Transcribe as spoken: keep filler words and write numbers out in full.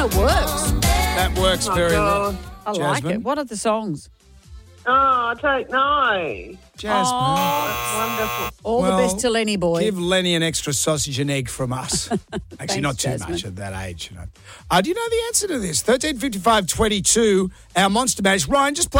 It works. That works Oh, very God. well. I like Jasmine? it. What are the songs? Oh, I don't know. Jasmine. Wonderful. All Well, the best to Lenny boy. Give Lenny an extra sausage and egg from us. Actually, not too Jasmine. much at that age, you know. Uh, do you know the answer to this? thirteen fifty-five twenty-two, our Monster Mash. Ryan, just play.